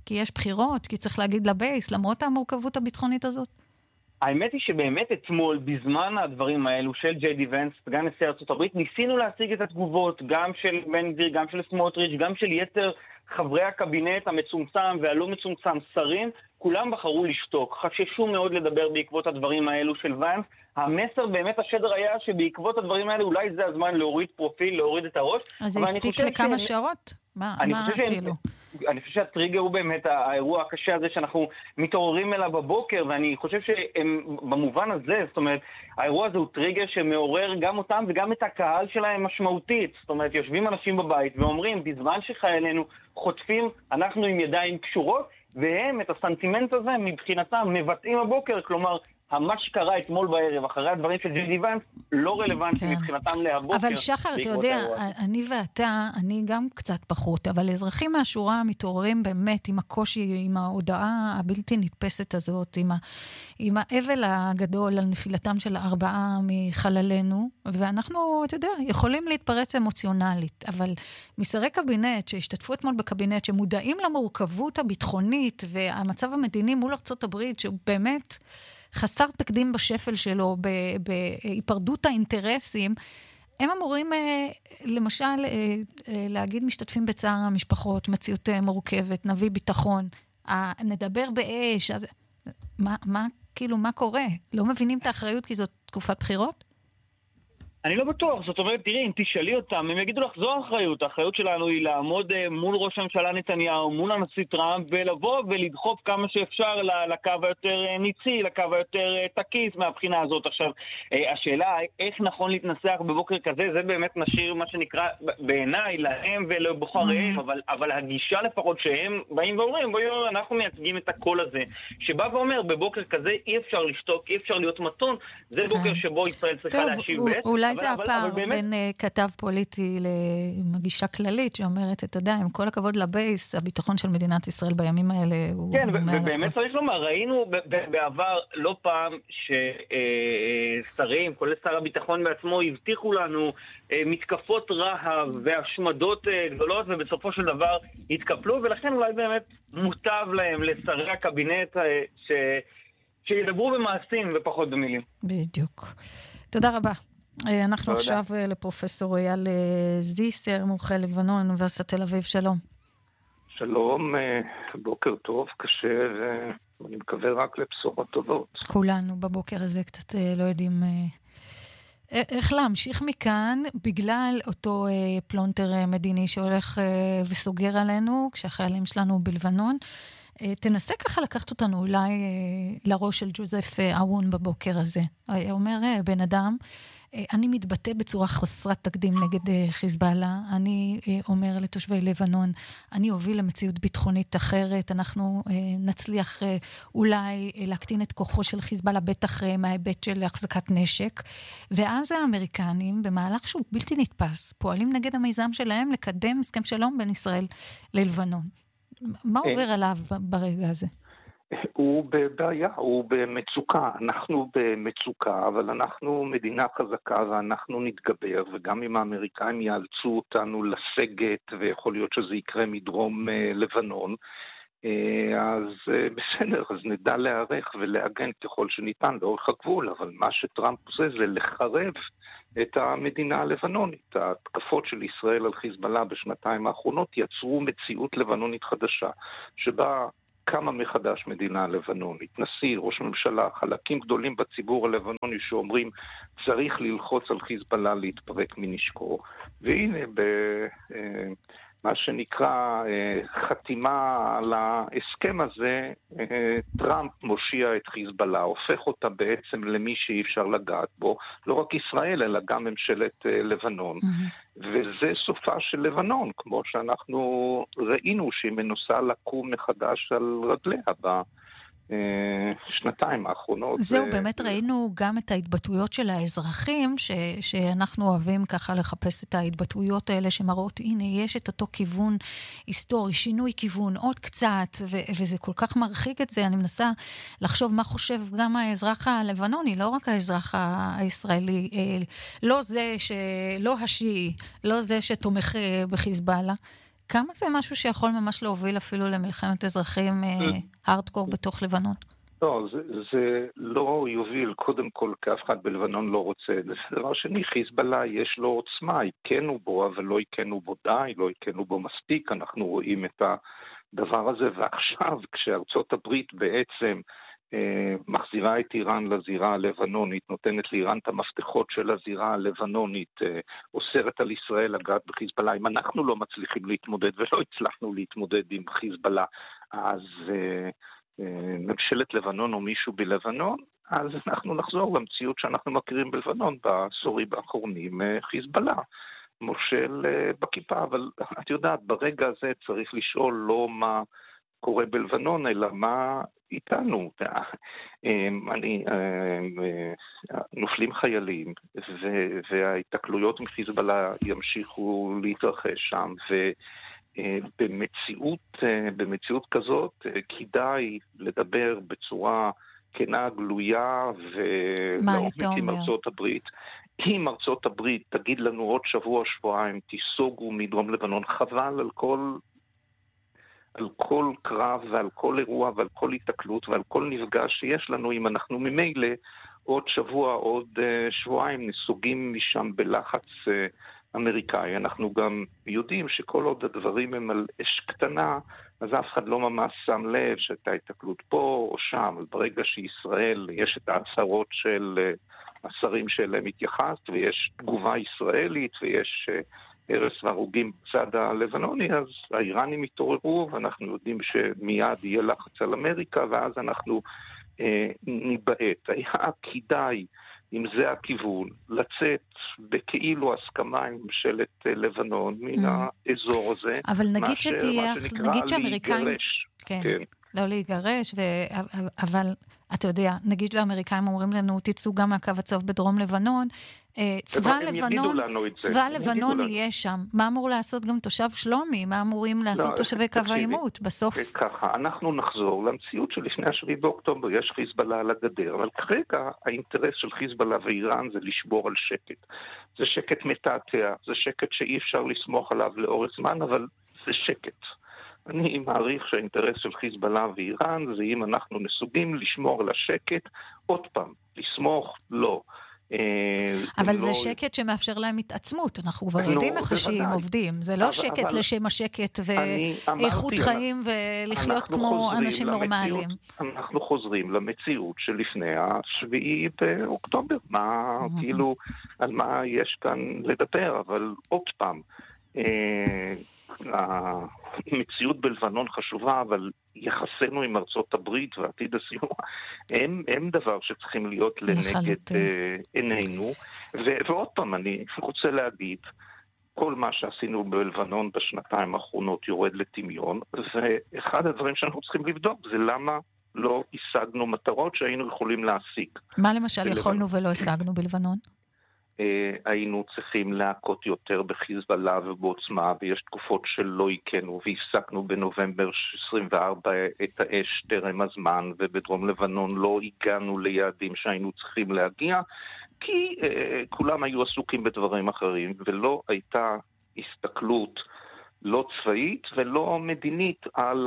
כי יש בחירות, כי צריך להגיד לבייס, למרות המורכבות הביטחונית הזאת? האמת היא שבאמת אתמול, בזמן הדברים האלו של ג'יי די ונס, גם נשיא ארצות הברית, ניסינו להשיג את התגובות, גם של בן גביר, גם של סמוטריץ', גם של יתר חברי הקבינט המצומצם והלא מצומצם שרים, כולם בחרו לשתוק. חששו מאוד לדבר בעקבות הדברים האלו של ונס. המסר באמת השדר היה שבעקבות הדברים האלו אולי זה הזמן להוריד פרופיל, להוריד את הראש. אז זה הספיק לכמה ש... שעות? מה, מה כאילו? אני חושב שהטריגר הוא באמת האירוע הקשה הזה שאנחנו מתעוררים אליו בבוקר, ואני חושב שבמובן הזה, זאת אומרת, האירוע הזה הוא טריגר שמעורר גם אותם וגם את הקהל שלהם משמעותית. זאת אומרת, יושבים אנשים בבית ואומרים, בזמן שחיילינו חוטפים, אנחנו עם ידיים קשורות, והם את הסנטימנט הזה מבחינתם מבטאים הבוקר, כלומר, מה שקרה אתמול בערב, אחרי הדברים של ג'יי די ונס, לא רלוונטי מבחינתם להבוקר. אבל שחר, אתה יודע, אני ואתה, אני גם קצת פחות, אבל אזרחים מהשורה מתעוררים באמת עם הקושי, עם ההודעה הבלתי נתפסת הזאת, עם האבל הגדול על נפילתם של ארבעה מחללנו, ואנחנו, אתה יודע, יכולים להתפרץ אמוציונלית, אבל משרי קבינט שהשתתפו אתמול בקבינט, שמודעים למורכבות הביטחונית והמצב המדיני מול ארצות הברית, שהוא באמת חסר תקדים בשפל שלו, בהיפרדות האינטרסים, הם אמורים, למשל, להגיד משתתפים בצער המשפחות, מציאות מורכבת, נביא ביטחון, נדבר באש, אז מה, מה, כאילו, מה קורה? לא מבינים את האחריות כי זאת תקופת בחירות? אני לא בטוח, זאת אומרת, תראי, אם תשאלי אותם, הם יגידו לך, זו האחריות. האחריות שלנו היא לעמוד מול ראש הממשלה נתניהו, מול הנשיא טראמפ, ולבוא ולדחוף כמה שאפשר לקו היותר ניצי, לקו היותר תקיס מהבחינה הזאת. עכשיו, השאלה, איך נכון להתנסח בבוקר כזה, זה באמת נשאיר מה שנקרא בעיניי, להם ולבוחריהם, אבל, אבל הגישה לפחות שהם באים ואומרים, בואו, אנחנו מייצגים את הקול הזה, שבא ואומר, בבוקר כזה אי אפשר לשתוק, אי אפשר להיות מתון, זה בוקר שבו ישראל צריכה להשיב בעת. אולי זה הפער בין כתב פוליטי למגישה כללית, שאומרת, אתה יודע, עם כל הכבוד לבייס, הביטחון של מדינת ישראל בימים האלה הוא... כן, ובאמת צריך לומר, ראינו בעבר לא פעם ששרים, כולל שר הביטחון בעצמו, הבטיחו לנו מתקפות רהב והשמדות גדולות, ובסופו של דבר התקפלו, ולכן אולי באמת מוטב להם, לשרי הקבינט, שידברו במעשים ופחות במילים. בדיוק. תודה רבה. אנחנו עכשיו לפרופסור אייל זיסר, מומחה לבנון, אוניברסיטת תל אביב, שלום. שלום, בוקר טוב, קשה, ואני מקווה רק לבשורות טובות. כולנו בבוקר הזה קצת לא יודעים איך להמשיך מכאן, בגלל אותו פלונטר מדיני שהולך וסוגר עלינו, כשהחיילים שלנו בלבנון. תנסה ככה לקחת אותנו אולי לראש של ג'וזף אהון בבוקר הזה. אומר בן אדם, אני מתבטא בצורה חסרת תקדים נגד חיזבאללה, אני אומר לתושבי לבנון, אני אוביל למציאות ביטחונית אחרת, אנחנו נצליח אולי להקטין את כוחו של חיזבאללה, בטח מההיבט של החזקת נשק, ואז האמריקנים, במהלך שהוא בלתי נתפס, פועלים נגד המיזם שלהם לקדם הסכם שלום בין ישראל ללבנון. מה עובר עליו ברגע הזה? הוא בבעיה, הוא במצוקה. אנחנו במצוקה, אבל אנחנו מדינה חזקה ואנחנו נתגבר, וגם אם האמריקאים יאלצו אותנו לסגת, ויכול להיות שזה יקרה מדרום לבנון, אז בסדר, אז נדע להיערך ולהגן ככל שניתן לאורך הגבול, אבל מה שטראמפ עושה זה לחרב את המדינה הלבנונית. ההתקפות של ישראל על חיזבאללה בשנתיים האחרונות יצרו מציאות לבנונית חדשה, שבה קמה מחדש מדינה לבנונית. נשיא, ראש ממשלה, חלקים גדולים בציבור הלבנוני שאומרים צריך ללחוץ על חיזבאללה להתפרק מנשקו. והנה ב... מה שנקרא חתימה על ההסכם הזה, טראמפ מושיע את חיזבאללה, הופך אותה בעצם למי שאי אפשר לגעת בו, לא רק ישראל, אלא גם ממשלת לבנון. Mm-hmm. וזה סופה של לבנון, כמו שאנחנו ראינו שהיא מנסה לקום מחדש על רגליה בה. שנתיים האחרונות. זהו, באמת ראינו גם את ההתבטאויות של האזרחים, ש, שאנחנו אוהבים ככה לחפש את ההתבטאויות האלה, שמראות, הנה, יש את אותו כיוון היסטורי, שינוי כיוון, עוד קצת, ו, וזה כל כך מרחיק את זה. אני מנסה לחשוב מה חושב גם האזרח הלבנוני, לא רק האזרח הישראלי, לא זה שלא השיעי, לא זה שתומך בחיזבאללה, כמה זה משהו שיכול ממש להוביל אפילו למלחמת אזרחים הארדקור בתוך לבנון? לא, זה, זה לא יוביל, קודם כל, כי אף אחד בלבנון לא רוצה. זה דבר שני, חיזבאללה יש לו עוצמה, יקנו בו, אבל לא יקנו בו די, לא יקנו בו מספיק. אנחנו רואים את הדבר הזה, ועכשיו, כשארצות הברית בעצם אה, מחזירה את איראן לזירה הלבנונית, נותנת לאיראן את המפתחות של הזירה הלבנונית, אה, אוסרת על ישראל לגעת בחיזבאללה, אם אנחנו לא מצליחים להתמודד, ולא הצלחנו להתמודד עם חיזבאללה, אז... אה, ממשלת לבנון או מישהו בלבנון, אז אנחנו נחזור למציאות שאנחנו מכירים בלבנון בעשורים האחרונים, חיזבאללה, מושל בכיפה, אבל את יודעת, ברגע הזה צריך לשאול לא מה קורה בלבנון, אלא מה איתנו. אני, נופלים חיילים, וההתקלויות עם חיזבאללה ימשיכו להתרחש שם, ו... במציאות, במציאות כזאת כדאי לדבר בצורה כנה, גלויה ולעומק עם ארצות הברית. אם ארצות הברית תגיד לנו עוד שבוע, שבועיים, תיסוגו מדרום לבנון, חבל על כל, על כל קרב ועל כל אירוע ועל כל התקלות ועל כל נפגש שיש לנו, אם אנחנו ממילא עוד שבוע, עוד שבועיים נסוגים משם בלחץ אמריקאי. אנחנו גם יודעים שכל עוד הדברים הם על אש קטנה, אז אף אחד לא ממש שם לב שהייתה התקלות פה או שם. ברגע שישראל, יש את ההצהרות של השרים שאליהם התייחסת, ויש תגובה ישראלית, ויש הרס והרוגים בצד הלבנוני, אז האיראנים התעוררו, ואנחנו יודעים שמיד יהיה לחץ על אמריקה, ואז אנחנו אה, ניבעט. היה כדאי, אם זה הכיוון, לצאת בכאילו הסכמה עם ממשלת לבנון מן האזור הזה. אבל נגיד שתהיה, נגיד שאמריקאים... כן, לא להיגרש, אבל אתה יודע, נגיד והאמריקאים אומרים לנו, תצאו גם מהקו הצהוב בדרום לבנון, צבא לבנון, צבא לבנון יהיה שם. מה אמור לעשות גם תושב שלומי? מה אמורים לעשות תושבי קו העימות בסוף? ככה, אנחנו נחזור למציאות שלפני השביעי באוקטובר, יש חיזבאללה על הגדר, אבל כרגע האינטרס של חיזבאללה ואיראן זה לשבור על שקט. זה שקט מתעתע, זה שקט שאי אפשר לסמוך עליו לאורך זמן, אבל זה שקט. אני מעריך שהאינטרס של חיזבאללה ואיראן זה אם אנחנו נסוגים לשמור על השקט, עוד פעם, לסמוך, לא. אבל זה שקט שמאפשר להם התעצמות, אנחנו כבר יודעים איך השיעים עובדים, זה לא שקט לשם השקט ואיכות חיים ולחיות כמו אנשים נורמליים. אנחנו חוזרים למציאות שלפני השביעי באוקטובר, מה כאילו, על מה יש כאן לדבר, אבל עוד פעם, המציאות בלבנון חשובה, אבל יחסנו עם ארצות הברית ועתיד הסיוע, הם, הם דבר שצריכים להיות לנגד עינינו. ועוד פעם, אני רוצה להגיד, כל מה שעשינו בלבנון בשנתיים האחרונות יורד לטמיון, ואחד הדברים שאנחנו צריכים לבדוק זה למה לא השגנו מטרות שהיינו יכולים להשיג. מה למשל יכולנו ולא השגנו בלבנון? היינו צריכים להכות יותר בחיזבאללה ובעוצמה, ויש תקופות שלא יקנו, והפסקנו בנובמבר עשרים וארבע את האש טרם הזמן, ובדרום לבנון לא הגענו ליעדים שהיינו צריכים להגיע, כי uh, כולם היו עסוקים בדברים אחרים, ולא הייתה הסתכלות לא צבאית ולא מדינית על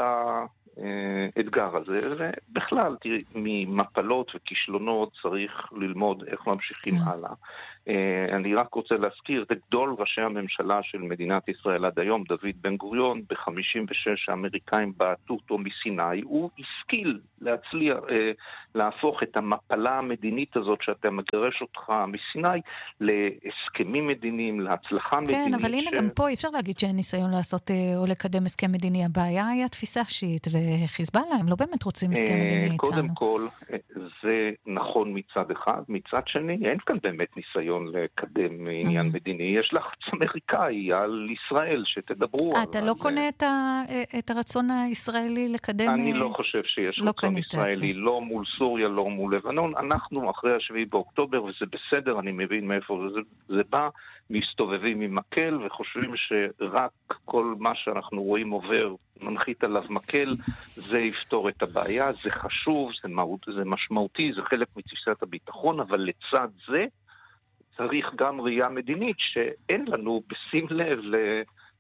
האתגר הזה. ובכלל, תראי, ממפלות וכישלונות צריך ללמוד איך ממשיכים הלאה. אני רק רוצה להזכיר את גדול ראשי הממשלה של מדינת ישראל עד היום, דוד בן גוריון, ב-חמישים ושש האמריקאים בעטו אותו מסיני, הוא השכיל להצליח, להפוך את המפלה המדינית הזאת שאתה מגרש אותך מסיני להסכמים מדיניים, להצלחה מדינית. כן, אבל הנה גם פה אי אפשר להגיד שאין ניסיון לעשות או לקדם הסכם מדיני. הבעיה היא התפיסה שיעית וחיזבאללה, הם לא באמת רוצים הסכם מדיני איתנו. קודם כל, זה נכון מצד אחד, מצד שני, אין כאן באמת ניסיון לקדם עניין מדיני. יש לחץ אמריקאי על ישראל שתדברו. אתה לא קונה את הרצון הישראלי לקדם? אני לא חושב שיש רצון ישראלי, לא מול סוריה, לא מול לבנון. אנחנו אחרי השביעי באוקטובר, וזה בסדר, אני מבין מאיפה זה בא, מסתובבים עם מקל וחושבים שרק כל מה שאנחנו רואים עובר, מנחית עליו מקל, זה יפתור את הבעיה. זה חשוב, זה מהות, זה משמעותי, זה חלק מתפיסת הביטחון, אבל לצד זה צריך גם ראייה מדינית שאין לנו בשים לב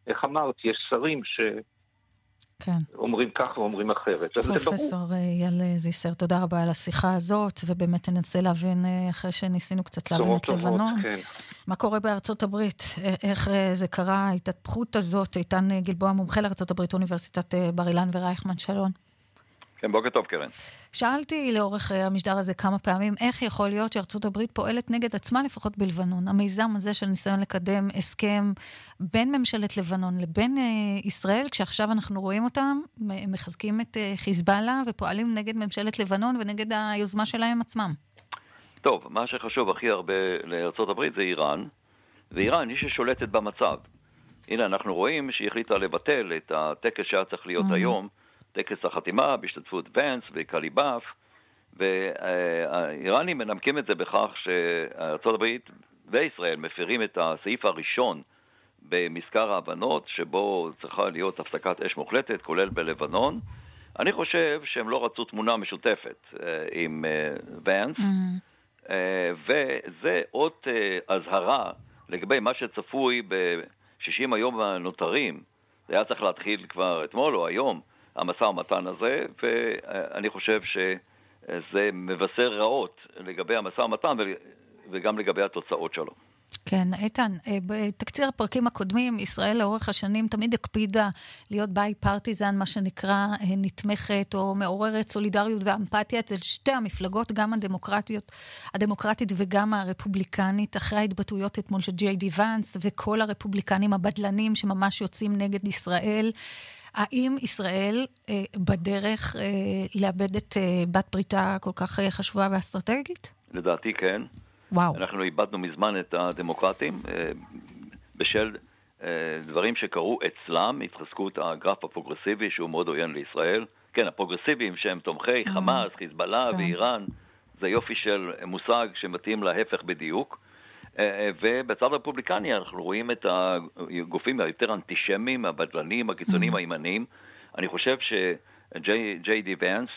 איך אמרת, יש שרים ש... כן. אומרים כך ואומרים אחרת. פרופסור אייל זיסר, תודה רבה על השיחה הזאת, ובאמת ננסה להבין, אחרי שניסינו קצת להבין את לבנון, כן. מה קורה בארצות הברית, איך זה קרה, ההתהפכות הזאת. איתן גלבוע, מומחה לארצות הברית, אוניברסיטת בר אילן ורייכמן, שלום. כן, בוקר טוב, קרן. שאלתי לאורך המשדר הזה כמה פעמים, איך יכול להיות שארצות הברית פועלת נגד עצמה, לפחות בלבנון. המיזם הזה של ניסיון לקדם הסכם בין ממשלת לבנון לבין ישראל, כשעכשיו אנחנו רואים אותם, מחזקים את חיזבאללה ופועלים נגד ממשלת לבנון ונגד היוזמה שלהם עצמם. טוב, מה שחשוב הכי הרבה לארצות הברית זה איראן, ואיראן היא ששולטת במצב. הנה, אנחנו רואים שהיא החליטה לבטל את הטקס שהיה צריך להיות היום, טקס החתימה בהשתתפות ונס וקליבאף, והאיראנים מנמקים את זה בכך שארצות הברית וישראל מפירים את הסעיף הראשון במזכר ההבנות, שבו צריכה להיות הפסקת אש מוחלטת, כולל בלבנון. אני חושב שהם לא רצו תמונה משותפת עם ונס, mm-hmm. וזה עוד הזהרה לגבי מה שצפוי ב-שישים היום הנותרים. זה היה צריך להתחיל כבר אתמול או היום, המשא ומתן הזה, ואני חושב שזה מבשר רעות לגבי המשא ומתן וגם לגבי התוצאות שלו. כן, איתן, בתקציר הפרקים הקודמים, ישראל לאורך השנים תמיד הקפידה להיות ביי פרטיזן, מה שנקרא נתמכת או מעוררת סולידריות ואמפתיה אצל שתי המפלגות, גם הדמוקרטיות, הדמוקרטית וגם הרפובליקנית, אחרי ההתבטאויות אתמול של ג'יי די ונס וכל הרפובליקנים הבדלנים שממש יוצאים נגד ישראל. האם ישראל אה, בדרך אה, לאבד את אה, בת בריתה כל כך אה, חשובה ואסטרטגית? לדעתי כן. וואו. אנחנו איבדנו מזמן את הדמוקרטים אה, בשל אה, דברים שקרו אצלם, התחזקות הגרף הפרוגרסיבי שהוא מאוד עוין לישראל. כן, הפרוגרסיביים שהם תומכי אה, חמאס, חיזבאללה כן. ואיראן, זה יופי של מושג שמתאים להפך בדיוק. ובצד הרפובליקני אנחנו רואים את הגופים היותר אנטישמיים, הבדלנים, הקיצוניים, הימניים. אני חושב שג'יי די ונס,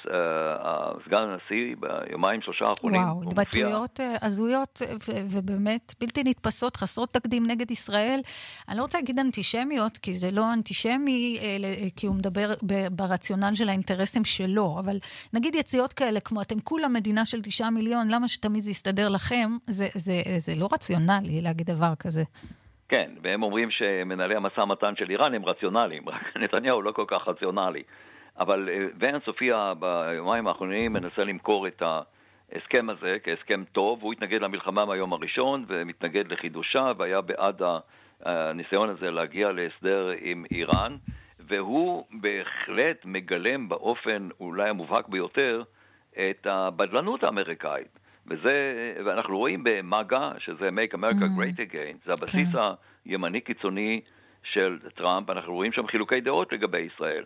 סגן הנשיא, ביומיים שלושה האחרונים, וואו, התבטאויות הזויות ובאמת בלתי נתפסות, חסרות תקדים נגד ישראל. אני לא רוצה להגיד אנטישמיות, כי זה לא אנטישמי, כי הוא מדבר ברציונל של האינטרסים שלו, אבל נגיד יציאות כאלה, כמו אתם כולה מדינה של תשעה מיליון, למה שתמיד זה יסתדר לכם? זה, זה, זה לא רציונלי להגיד דבר כזה. כן, והם אומרים שמנהלי המשא ומתן של איראן הם רציונליים, רק נתניהו לא כל כך רציונלי. אבל ונס הופיע ביומיים האחרונים מנסה למכור את ההסכם הזה כהסכם טוב, הוא התנגד למלחמה מהיום הראשון ומתנגד לחידושה והיה בעד הניסיון הזה להגיע להסדר עם איראן, והוא בהחלט מגלם באופן אולי המובהק ביותר את הבדלנות האמריקאית. וזה, ואנחנו רואים במאגה, שזה Make America Great Again, זה הבסיס הימני קיצוני של טראמפ, אנחנו רואים שם חילוקי דעות לגבי ישראל.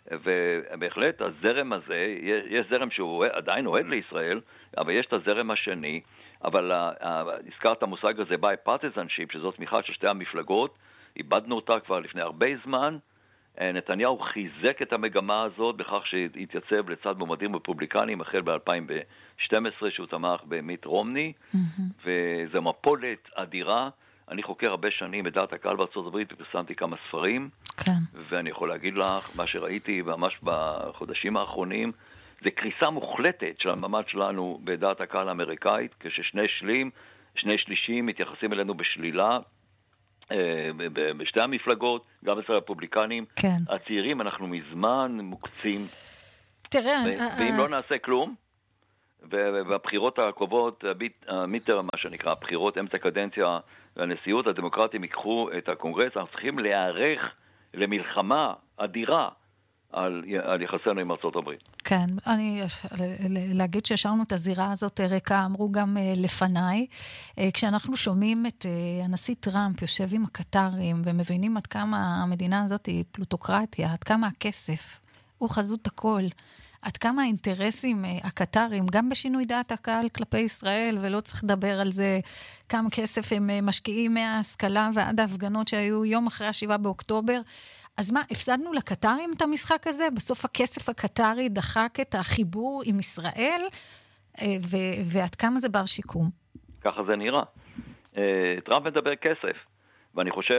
ובהחלט הזרם הזה, יש זרם שהוא עדיין אוהד לישראל, אבל יש את הזרם השני, אבל הזכרת המושג הזה bipartisanship, שזו תמיכה של שתי המפלגות, איבדנו אותה כבר לפני הרבה זמן. נתניהו חיזק את המגמה הזאת בכך שהתייצב לצד מועמדים רפובליקנים החל ב-אלפיים ושתים עשרה שהוא תמך במיט רומני, mm-hmm. וזו מפולת אדירה. אני חוקר הרבה שנים בדעת הקהל בארצות הברית ופרסמתי כמה ספרים, כן. ואני יכול להגיד לך, מה שראיתי ממש בחודשים האחרונים, זה קריסה מוחלטת של המעמד שלנו בדעת הקהל האמריקאית, כששני שלים, שני שלישים מתייחסים אלינו בשלילה, בשתי המפלגות, גם אצל הרפובליקנים, כן. הצעירים, אנחנו מזמן מוקצים. תראה, ואם לא נעשה כלום, ובבחירות הקרובות, המיטר, מה שנקרא, הבחירות אמצע קדנציה, והנשיאות הדמוקרטים ייקחו את הקונגרס, אנחנו צריכים להיערך למלחמה אדירה על, על יחסינו עם ארצות הברית. כן, אני, להגיד שהשארנו את הזירה הזאת ריקה, אמרו גם לפניי, כשאנחנו שומעים את הנשיא טראמפ יושב עם הקטרים, ומבינים עד כמה המדינה הזאת היא פלוטוקרטיה, עד כמה הכסף הוא חזות הכל, עד כמה האינטרסים הקטרים, גם בשינוי דעת הקהל כלפי ישראל, ולא צריך לדבר על זה, כמה כסף הם משקיעים מההשכלה ועד ההפגנות שהיו יום אחרי השבעה באוקטובר. אז מה, הפסדנו לקטרים את המשחק הזה? בסוף הכסף הקטרי דחק את החיבור עם ישראל, ו- ועד כמה זה בר שיקום? ככה זה נראה. טראמפ מדבר כסף, ואני חושב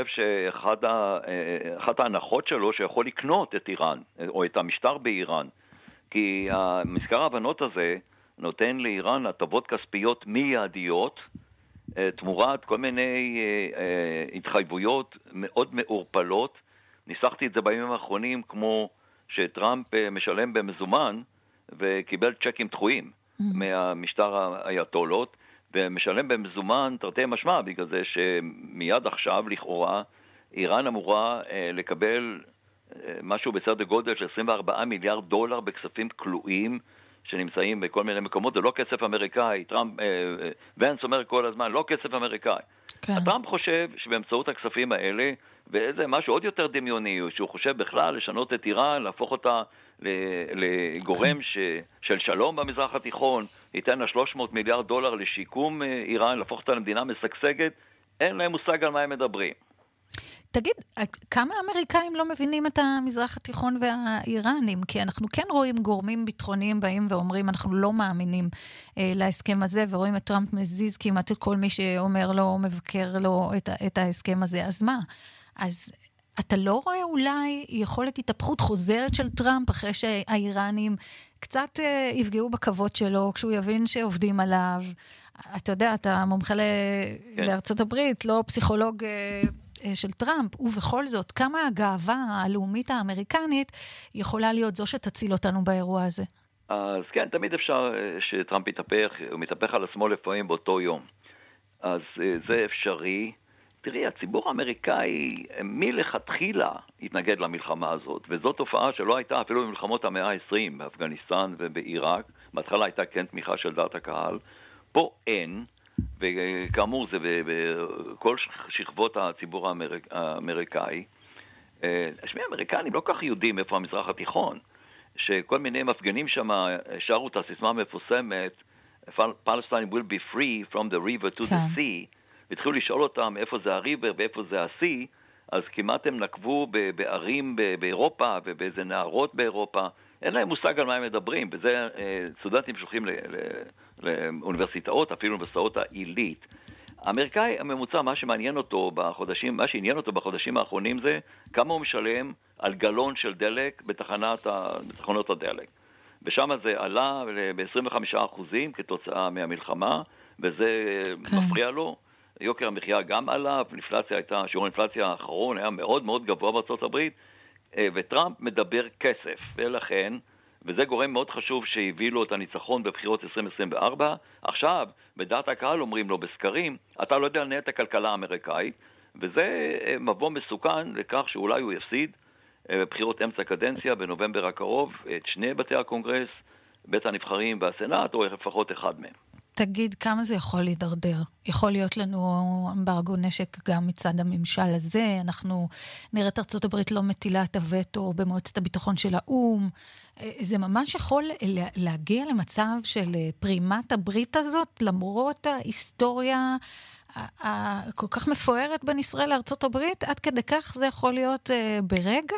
שאחת ההנחות שלו שיכול לקנות את איראן, או את המשטר באיראן, כי המזכר ההבנות הזה נותן לאיראן הטבות כספיות מיידיות, תמורת כל מיני התחייבויות מאוד מעורפלות. ניסחתי את זה בימים האחרונים כמו שטראמפ משלם במזומן וקיבל צ'קים דחויים mm-hmm. מהמשטר האייתולות, ומשלם במזומן תרתי משמע, בגלל זה שמיד עכשיו לכאורה איראן אמורה לקבל משהו בסדר גודל של עשרים וארבעה מיליארד דולר בכספים כלואים שנמצאים בכל מיני מקומות. זה לא כסף אמריקאי. טראמפ, ונס אומר כל הזמן, לא כסף אמריקאי. כן. טראמפ חושב שבאמצעות הכספים האלה, ואיזה משהו עוד יותר דמיוני, שהוא חושב בכלל לשנות את איראן, להפוך אותה לגורם ש, של שלום במזרח התיכון, ייתן לה שלוש מאות מיליארד דולר לשיקום איראן, להפוך אותה למדינה משגשגת. אין להם מושג על מה הם מדברים. תגיד, כמה אמריקאים לא מבינים את המזרח התיכון והאיראנים? כי אנחנו כן רואים גורמים ביטחוניים באים ואומרים, אנחנו לא מאמינים אה, להסכם הזה, ורואים את טראמפ מזיז כמעט את כל מי שאומר לו, מבקר לו את, את ההסכם הזה. אז מה? אז אתה לא רואה אולי יכולת התהפכות חוזרת של טראמפ, אחרי שהאיראנים קצת אה, יפגעו בכבוד שלו, כשהוא יבין שעובדים עליו? אתה יודע, אתה מומחה ל... כן. לארצות הברית, לא פסיכולוג... אה, של טראמפ, ובכל זאת, כמה הגאווה הלאומית האמריקנית יכולה להיות זו שתציל אותנו באירוע הזה? אז כן, תמיד אפשר שטראמפ יתהפך, הוא מתהפך על עצמו לפעמים באותו יום. אז זה אפשרי. תראי, הציבור האמריקאי מלכתחילה התנגד למלחמה הזאת, וזו תופעה שלא הייתה אפילו במלחמות המאה ה-עשרים, באפגניסטן ובעיראק. בהתחלה הייתה כן תמיכה של דעת הקהל. פה אין, וכאמור זה בכל שכבות הציבור האמריק, האמריקאי. שמי האמריקנים לא כך יודעים איפה המזרח התיכון, שכל מיני מפגנים שם שרו את הסיסמה המפורסמת, Palestine will be free from the river to the sea, והתחילו לשאול אותם איפה זה הריבר ואיפה זה ה-sea, אז כמעט הם נקבו בערים באירופה ובאיזה נערות באירופה, אין להם מושג על מה הם מדברים, וזה סטודנטים שולחים לאוניברסיטאות, אפילו אוניברסיטאות העילית. האמריקאי הממוצע, מה שמעניין אותו בחודשים, מה שעניין אותו בחודשים האחרונים זה כמה הוא משלם על גלון של דלק בתחנת, בתחנות הדלק. ושם זה עלה ב-עשרים וחמישה אחוזים כתוצאה מהמלחמה, וזה כן. מפריע לו. יוקר המחיה גם עלה, ואינפלציה הייתה, שיעור האינפלציה האחרון היה מאוד מאוד גבוה בארצות הברית, וטראמפ מדבר כסף, ולכן, וזה גורם מאוד חשוב שהביא לו את הניצחון בבחירות עשרים עשרים וארבע, עכשיו, בדעת הקהל אומרים לו בסקרים, אתה לא יודע לנהל את הכלכלה האמריקאית, וזה מבוא מסוכן לכך שאולי הוא יפסיד בבחירות אמצע קדנציה בנובמבר הקרוב, את שני בתי הקונגרס, בית הנבחרים והסנאט, או לפחות אחד מהם. תגיד, כמה זה יכול להידרדר? יכול להיות לנו אמברגו נשק גם מצד הממשל הזה, אנחנו נראה את ארצות הברית לא מטילה את הווטו במועצת הביטחון של האום, זה ממש יכול להגיע למצב של פרימת הברית הזאת, למרות ההיסטוריה הכל כך מפוארת בין ישראל לארצות הברית, עד כדי כך זה יכול להיות ברגע?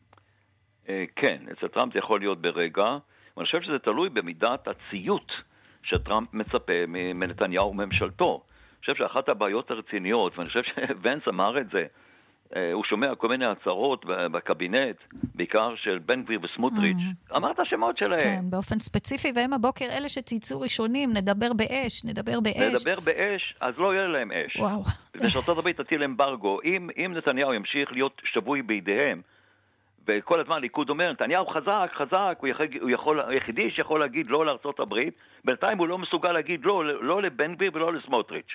כן, אצל טראמפ זה יכול להיות ברגע, ואני חושב שזה תלוי במידת הציות, שטראמפ מצפה מנתניהו וממשלתו. אני חושב שאחת הבעיות הרציניות, ואני חושב שוונס אמר את זה, הוא שומע כל מיני הצהרות בקבינט, בעיקר של בן גביר וסמוטריץ', אמר את השמות שלהם. כן, באופן ספציפי, והם הבוקר אלה שצייצו ראשונים, נדבר באש, נדבר באש. נדבר באש, אז לא יהיה להם אש. וואו. ושארצות הברית תטיל אמברגו, אם, אם נתניהו ימשיך להיות שבוי בידיהם, וכל הזמן ליכוד אומר, נתניהו חזק, חזק, הוא, יכול, הוא יכול, היחידי שיכול להגיד לא לארצות הברית, בינתיים הוא לא מסוגל להגיד לא, לא לבן גביר ולא לסמוטריץ'.